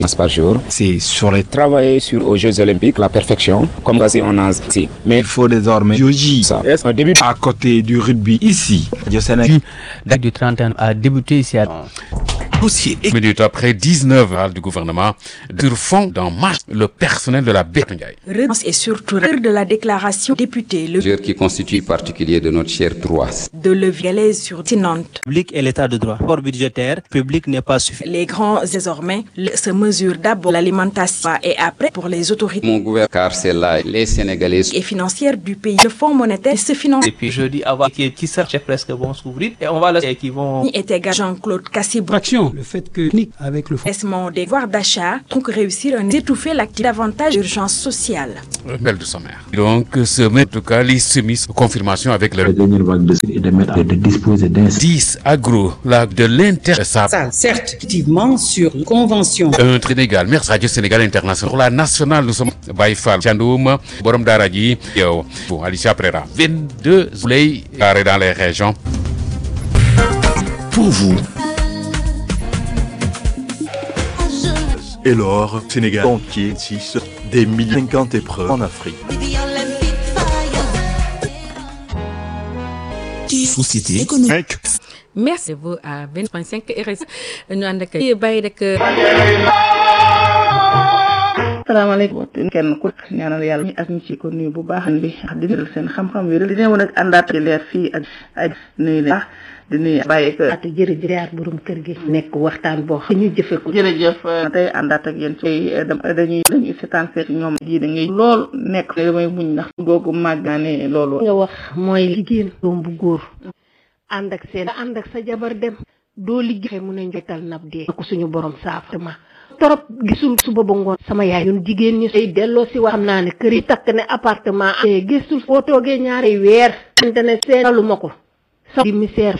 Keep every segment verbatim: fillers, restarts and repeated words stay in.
par jour. C'est sur les Travailler sur aux Jeux Olympiques, la perfection, comme quasi on a ici. Mais il faut désormais yogi ça. Un début à côté du rugby ici. Date du trente ans a débuté ici à Dossier. Minutes après dix-neuf heures du gouvernement, sur fond dans marche le personnel de la B K Ndiaye. Relance et surtout de la déclaration député le qui constitue particulier de notre chère droit de levier sur Nantes. public et l'état de droit. Pour budgétaire, public n'est pas suffisant. Les grands désormais se mesurent d'abord l'alimentation et après pour les autorités. Mon gouvernement, car c'est là les Sénégalais et financières du pays. Le Fonds monétaire se finance. Et puis jeudi, avant qui qui cherchent presque vont s'ouvrir et on va les qui vont. Et également Jean-Claude Cassibou. Le fait que avec le fonds des devoirs d'achat, donc réussir à étouffer l'activité davantage d'urgence sociale. Belle de sommaire. Donc, ce met en tout cas les semis confirmation avec le dernière vague de et de mettre de disposer d'un dix agro la de l'inter ça certes effectivement sur convention un Sénégal merci Radio Sénégal International pour la nationale nous sommes Baye Fall Thiandoum borom dara ji yow bon Alicia Prera vingt-deux soleil carré dans les régions pour vous. Et l'or, Sénégal entier, six, des mille cinquante épreuves en Afrique. Société économique. Merci vous à vingt point cinq R S. Ñu ànd ak bàyyi rek. Salaamaaleykum kenn ku ñaanal yàlla ñi ak ñi ci ko nuyu bu baax bi di jël seen xam-xam wi di ñëw nag àndaat ci leer fii ak ak nuyu leen di nuyu bàyyi ko at jërëjëf borom kër gi nekk waxtaan boo xam ñu jëfe ko jërëjëf tey àndaat ak yéen ci dañuy dañuy seetaan seet ñoom ji da ngay lool nekk damay muñ ndax googu màgg naa ne loolu nga wax mooy jigéen doom bu góor ànd ak seen ànd ak sa jabar dem doo liggéey mu ne njottal nab dee ko suñu borom saafara torop gisul suba ba ngoon sama yaay ñun jigéen ñi say delloo si wax xam naa ne kër yi takk ne appartement gisul boo toogee ñaari weer xamante ne seetalu ma ko sa di misère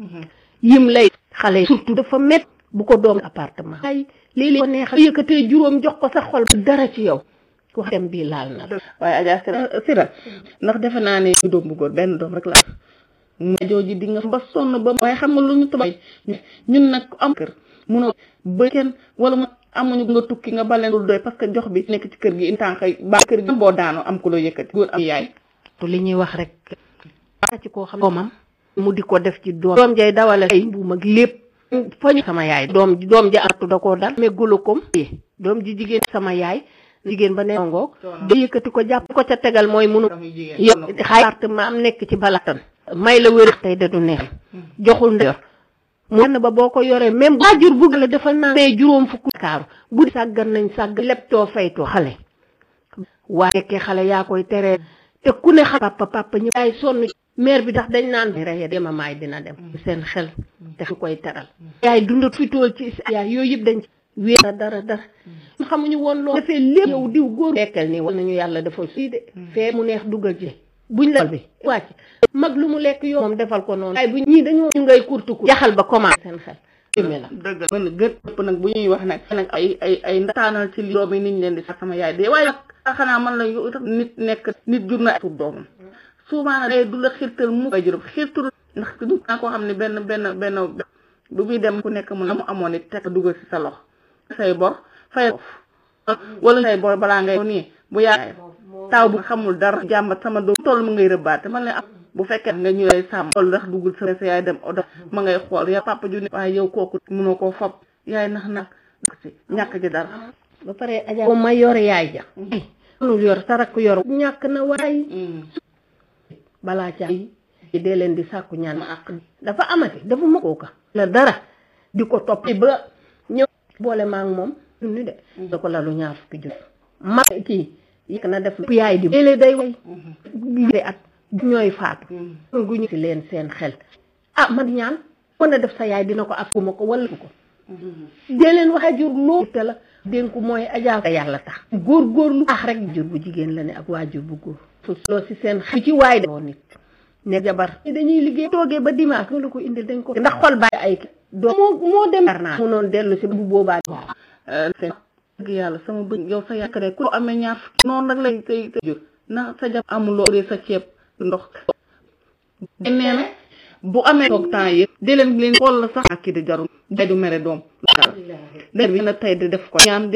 yim lay xale surtout dafa met bu ko doom appartement ay léeg-léeg ko neexal yëkkatee juróom jox ko sa xol dara ci yow wax dem bii laal na waaye Adja Sira ndax defe naa ne doom bu góor benn doom rek la ma jooji di nga ba sonn ba waaye xam nga lu ñu tabax ñun nag am kër munoo ba kenn wala mu amuñu nga tukki nga baleen dul doy parce que jox bi nekk ci kër gi in tant que ba kër gi boo daanu am ku la yëkkati góor am yaay to li ñuy wax rek ci koo xam doomam mu di ko def ci doom doom jay dawale ay bu mag lépp fañu sama yaay doom doom ji artu da koo dal mais golokom doom ji jigéen sama yaay jigéen ba ne ngoog da yëkkati ko jàpp ko ca tegal mooy munu yo xay appartement am nekk ci balatan may la wér tey da du neex joxul ndey mu ne ba boo ko yoree même waajur bugg la defal naa mais juróom fukk kaaru bu sàggan nañ sàgg leptoo faytoo xale waaye nekkee xale yaa koy teree te ku ne xam papa papa ñu yaay sonn mère bi tax dañ naan reye dema maay dina dem seen xel te fu koy teral yaay dundat fi tool ci yaay yooyu yëpp dañ ci wéer dara dara ñu xamuñu woon loolu defee lépp yow diw góor lekkal nii war nañu yàlla defal sii de fee mu neex dugal ci buñ la bi wàcc mag lu mu lekk yow moom defal ko noonu waaye bu ñii dañoo ñu ngay kurtu kur jaxal ba commencé seen xel jëmee la dëgg mën gën ëpp nag bu ñuy wax nag nag ay ay ay ndataanal ci li doom yi niñ leen di sax sama yaay dee waaye nag xanaa man la nit nekk nit jur na tur doomam souvent nag day du la xirtal mu ay juróom xirtal ndax du naa koo xam ne benn benn benn bu muy dem ku nekk mu la mu amoon it teg dugal ci sa loxo say bor fay wala say bor balaa ngay nii bu yaay taw bu xamul dara jàmbat sama doom toll mu ngay rëbbaate man la am bu fekkee nga ñu lay sàmm toll ndax duggul sa sa yaay dem odo ma ngay xool ya papa ju ne waaye yow kooku mënoo koo fab yaay nax nag si ñàkk ji dara ba pare aja ma yor yaay ja mënul yor sarak yor ñàkk na waay balaa ca yi dee leen di sàkku ñaan ma ak dafa amati dafa ma kooka la dara di ko topp ba ñëw boole maa ngi moom ni de da ko lalu ñaar fukki jot ma kii yëkk na def yaay di léeg-léeg day way at ñooy faatu guñu ci leen seen xel ah man ñaan kon na def sa yaay dina ko afuma ko wala ko dee leen waxe jur loo te la dénku mooy ajaa yàlla tax góor góor lu baax rek jur bu jigéen la ne ak waajur bu góor loo ci seen xel ci waay de nit ne jabar dañuy liggéey toogee ba dimanche nga la ko indil dañ ko ndax xol bàyyi ay doo moo moo dem naa mu noonu dellu si bu boobaa seen dëgg yàlla sama bëñ yow sa yàkkare ku amee ñaar fukki noonu rek lay tey tey jur na sa jab amuloo sa ceeb ndox nee na bu amee toog temps yëpp di leen leen xool la sax ak ki di jarul day du mere doom der bi na tey di def ko ñaan